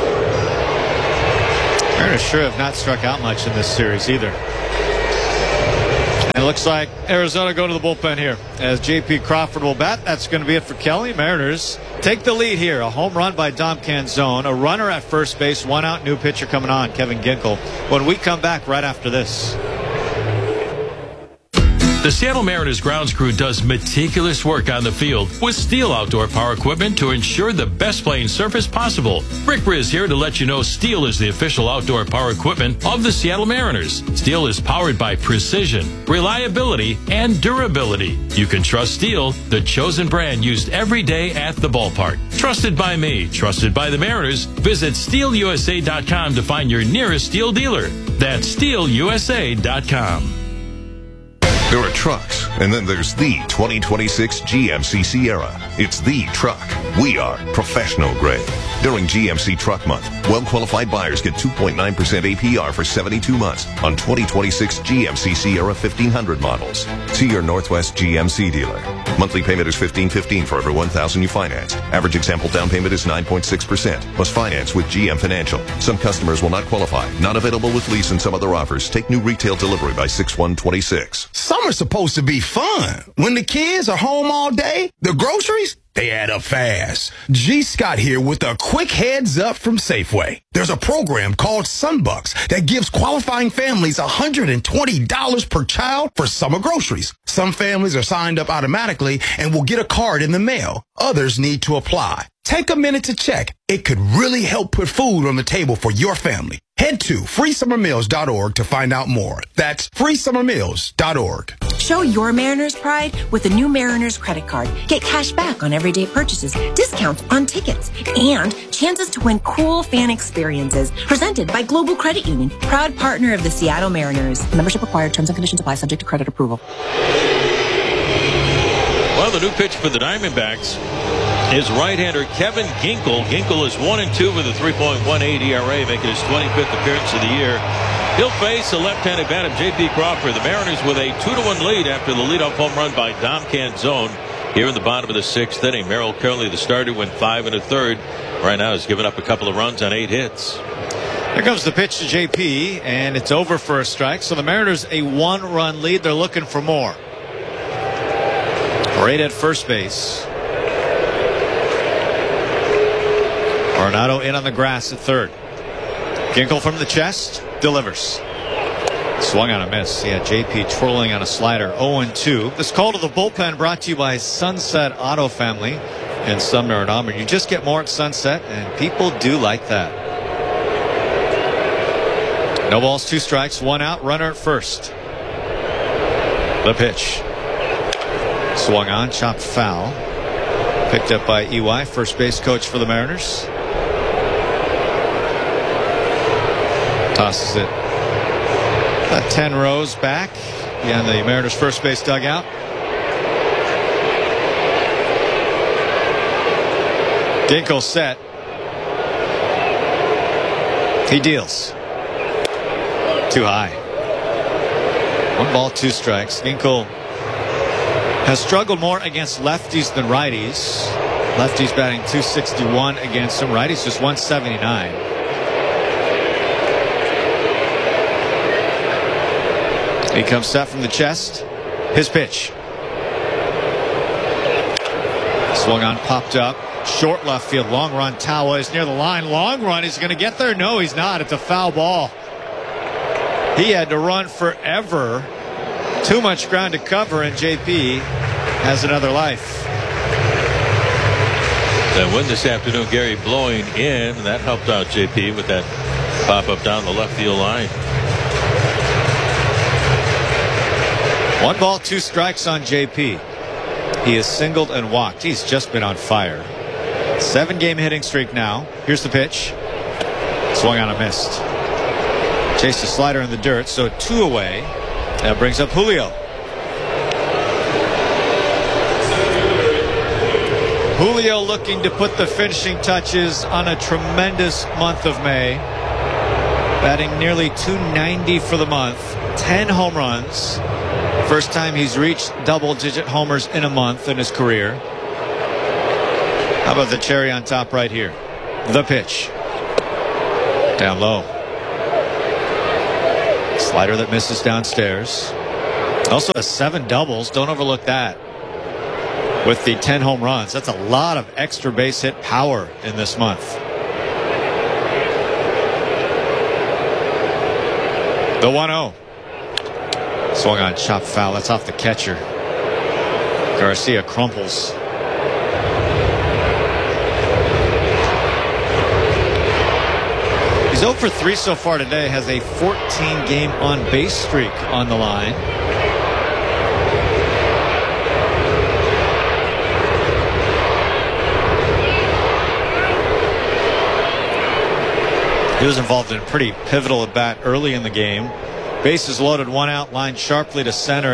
Mariners sure have not struck out much in this series either. And it looks like Arizona go to the bullpen here as J P Crawford will bat. That's going to be it for Kelly. Mariners take the lead here. A home run by Dom Canzone. A runner at first base. One out. New pitcher coming on, Kevin Ginkel. When we come back right after this. The Seattle Mariners grounds crew does meticulous work on the field with Steel outdoor power equipment to ensure the best playing surface possible. Rick Briz here to let you know Steel is the official outdoor power equipment of the Seattle Mariners. Steel is powered by precision, reliability, and durability. You can trust Steel, the chosen brand used every day at the ballpark. Trusted by me, trusted by the Mariners. Visit steel u s a dot com to find your nearest Steel dealer. That's steel u s a dot com. There are trucks, and then there's the twenty twenty-six G M C Sierra. It's the truck. We are professional grade. During G M C Truck Month, well-qualified buyers get two point nine percent A P R for seventy-two months on twenty twenty-six G M C Sierra fifteen hundred models. See your Northwest G M C dealer. Monthly payment is fifteen fifteen for every one thousand you finance. Average example down payment is nine point six percent. Must finance with G M Financial. Some customers will not qualify. Not available with lease and some other offers. Take new retail delivery by six one twenty-six. Summer's supposed to be fun. When the kids are home all day, the groceries, they add up fast. G. Scott here with a quick heads up from Safeway. There's a program called Sunbucks that gives qualifying families one hundred twenty dollars per child for summer groceries. Some families are signed up automatically and will get a card in the mail. Others need to apply. Take a minute to check. It could really help put food on the table for your family. Head to free summer meals dot org to find out more. That's free summer meals dot org. Show your Mariners pride with the new Mariners credit card. Get cash back on everyday purchases, discounts on tickets, and chances to win cool fan experiences. Presented by Global Credit Union, proud partner of the Seattle Mariners. Membership required. Terms and conditions apply. Subject to credit approval. Well, the new pitch for the Diamondbacks is right-hander Kevin Ginkel. Ginkel is one and two with a three point one eight E R A, making his twenty-fifth appearance of the year. He'll face a left-handed batter, J P Crawford. The Mariners with a two to one lead after the leadoff home run by Dom Canzone here in the bottom of the sixth inning. Merrill Kelly, the starter, went five and a third. Right now has given up a couple of runs on eight hits. Here comes the pitch to J P, and it's over for a strike. So the Mariners a one-run lead. They're looking for more. Right at first base. Arenado in on the grass at third. Ginkel from the chest delivers. Swung on a miss. Yeah, J P twirling on a slider. oh and two. This call to the bullpen brought to you by Sunset Auto Family in Sumner and Auburn. You just get more at Sunset, and people do like that. No balls, two strikes, one out. Runner at first. The pitch. Swung on, chopped foul. Picked up by E Y, first base coach for the Mariners. Tosses it about ten rows back beyond the Mariners first base dugout. Ginkel set. He deals. Too high. One ball, two strikes. Ginkel has struggled more against lefties than righties. Lefties batting two sixty-one against him. Righties just one seventy-nine. He comes set from the chest. His pitch. Swung on, popped up. Short left field. Long run. Tawa is near the line. Long run. He's going to get there. No, he's not. It's a foul ball. He had to run forever. Too much ground to cover, and J P has another life. That wind this afternoon, Gary, blowing in, and that helped out J P with that pop up down the left field line. One ball, two strikes on J P. He is singled and walked. He's just been on fire. Seven game hitting streak now. Here's the pitch. Swung on a missed. Chased a slider in the dirt, so two away. That brings up Julio. Julio looking to put the finishing touches on a tremendous month of May. Batting nearly two ninety for the month. ten home runs. First time he's reached double-digit homers in a month in his career. How about the cherry on top right here? The pitch. Down low. Slider that misses downstairs. Also has seven doubles. Don't overlook that. With the ten home runs. That's a lot of extra base hit power in this month. The one oh. Swung on, chop foul. That's off the catcher. Garcia crumples. He's oh for three so far today. Has a fourteen game on base streak on the line. He was involved in a pretty pivotal at bat early in the game. Bases loaded, one out, line sharply to center.